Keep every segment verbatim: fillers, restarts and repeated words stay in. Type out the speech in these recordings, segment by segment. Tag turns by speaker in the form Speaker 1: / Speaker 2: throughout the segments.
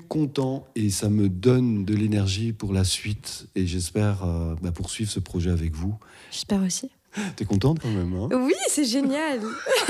Speaker 1: content et ça me donne de l'énergie pour la suite. Et j'espère euh, bah, poursuivre ce projet avec vous.
Speaker 2: J'espère aussi.
Speaker 1: T'es contente quand même, hein?
Speaker 2: Oui, c'est génial.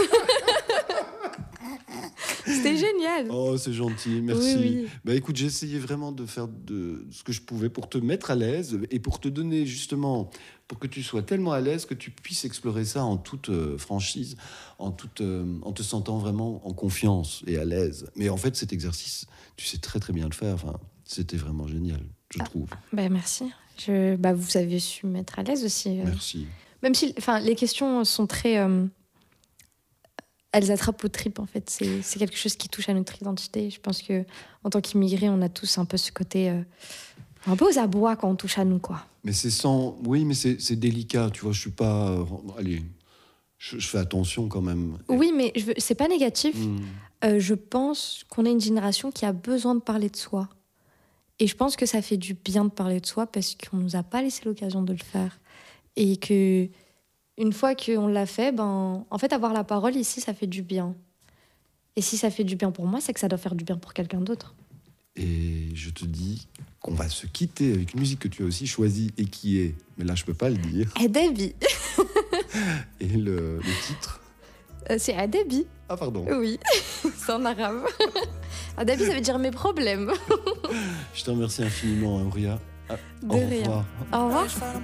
Speaker 2: C'était génial.
Speaker 1: Oh, c'est gentil, merci.
Speaker 2: Oui, oui.
Speaker 1: Bah écoute, j'ai essayé vraiment de faire de ce que je pouvais pour te mettre à l'aise et pour te donner justement, pour que tu sois tellement à l'aise que tu puisses explorer ça en toute euh, franchise, en, toute, euh, en te sentant vraiment en confiance et à l'aise. Mais en fait, cet exercice, tu sais très très bien le faire. Enfin, c'était vraiment génial, je
Speaker 2: Ah,
Speaker 1: trouve.
Speaker 2: Bah merci. Je, bah vous avez su me mettre à l'aise aussi. euh.
Speaker 1: Merci.
Speaker 2: Même si, enfin, les questions sont très, euh, elles attrapent aux tripes en fait. C'est, c'est quelque chose qui touche à notre identité. Je pense que en tant qu'immigrés, on a tous un peu ce côté euh, un peu aux abois quand on touche à nous, quoi.
Speaker 1: Mais c'est sans... Oui, mais c'est, c'est délicat, tu vois, je suis pas... euh, Allez, je, je fais attention quand même.
Speaker 2: Oui, mais je veux, c'est pas négatif.
Speaker 1: Hmm.
Speaker 2: Euh, je pense qu'on est une génération qui a besoin de parler de soi. Et je pense que ça fait du bien de parler de soi parce qu'on nous a pas laissé l'occasion de le faire. Et que une fois qu'on l'a fait, ben, en fait, avoir la parole ici, ça fait du bien. Et si ça fait du bien pour moi, c'est que ça doit faire du bien pour quelqu'un d'autre.
Speaker 1: Et je te dis qu'on va se quitter avec une musique que tu as aussi choisie et qui est, mais là je peux pas le dire,
Speaker 2: Adabi.
Speaker 1: et le, le titre.
Speaker 2: Euh, c'est Adabi.
Speaker 1: Ah pardon,
Speaker 2: Oui, c'est en arabe. Adabi, ça veut dire mes problèmes.
Speaker 1: je te remercie infiniment, Auria. Ah,
Speaker 2: De
Speaker 1: au
Speaker 2: rien.
Speaker 1: revoir.
Speaker 2: Au revoir.